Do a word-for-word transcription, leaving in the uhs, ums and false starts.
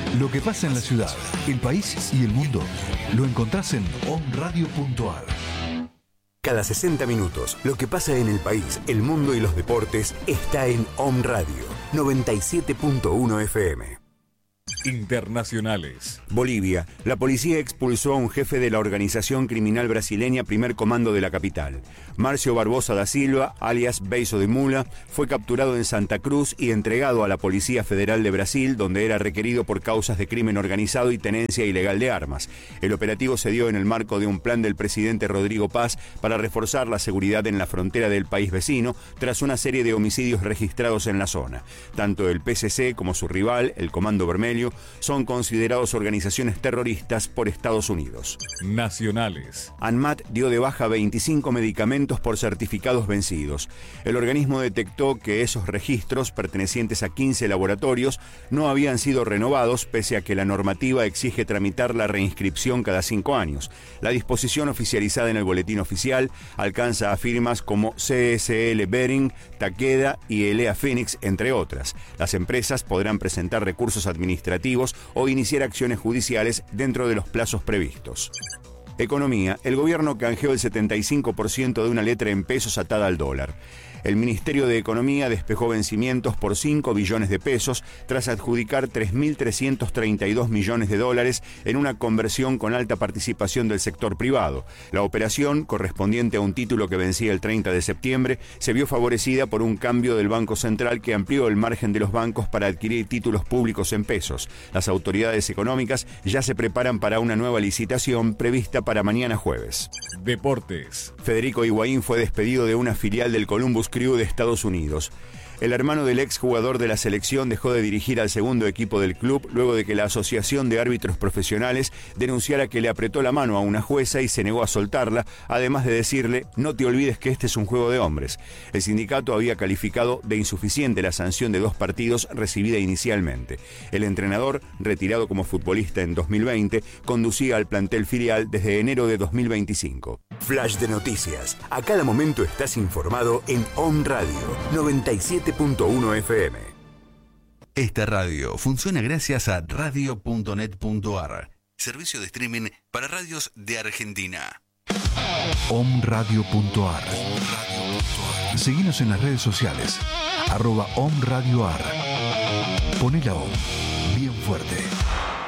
Lo que pasa en la ciudad, el país y el mundo lo encontrás en omradio punto ar. Cada sesenta minutos, lo que pasa en el país, el mundo y los deportes está en Om Radio noventa y siete punto uno F M. Internacionales. Bolivia. La policía expulsó a un jefe de la organización criminal brasileña Primer Comando de la capital. Márcio Barbosa da Silva, alias Beiço de Mula, fue capturado en Santa Cruz y entregado a la Policía Federal de Brasil, donde era requerido por causas de crimen organizado y tenencia ilegal de armas. El operativo se dio en el marco de un plan del presidente Rodrigo Paz para reforzar la seguridad en la frontera del país vecino, tras una serie de homicidios registrados en la zona. Tanto el P C C como su rival, el Comando Vermelho, son considerados organizaciones terroristas por Estados Unidos. Nacionales. ANMAT dio de baja veinticinco medicamentos por certificados vencidos. El organismo detectó que esos registros, pertenecientes a quince laboratorios, no habían sido renovados, pese a que la normativa exige tramitar la reinscripción cada cinco años. La disposición oficializada en el boletín oficial alcanza a firmas como C S L Behring, Takeda y Elea Phoenix, entre otras. Las empresas podrán presentar recursos administrativos o iniciar acciones judiciales dentro de los plazos previstos. Economía. El gobierno canjeó el setenta y cinco por ciento de una letra en pesos atada al dólar. El Ministerio de Economía despejó vencimientos por cinco billones de pesos tras adjudicar tres mil trescientos treinta y dos millones de dólares en una conversión con alta participación del sector privado. La operación, correspondiente a un título que vencía el treinta de septiembre, se vio favorecida por un cambio del Banco Central que amplió el margen de los bancos para adquirir títulos públicos en pesos. Las autoridades económicas ya se preparan para una nueva licitación prevista para mañana jueves. Deportes. Federico Higuaín fue despedido de una filial del Columbus Crew de Estados Unidos. El hermano del exjugador de la selección dejó de dirigir al segundo equipo del club luego de que la Asociación de Árbitros Profesionales denunciara que le apretó la mano a una jueza y se negó a soltarla, además de decirle: no te olvides que este es un juego de hombres. El sindicato había calificado de insuficiente la sanción de dos partidos recibida inicialmente. El entrenador, retirado como futbolista en dos mil veinte, conducía al plantel filial desde enero de dos mil veinticinco. Flash de noticias. A cada momento estás informado en Om Radio noventa y siete punto uno F M. Esta radio funciona gracias a radio punto net punto ar, servicio de streaming para radios de Argentina. om radio punto ar. Seguinos en las redes sociales, arroba omradioar. Poné la O bien fuerte.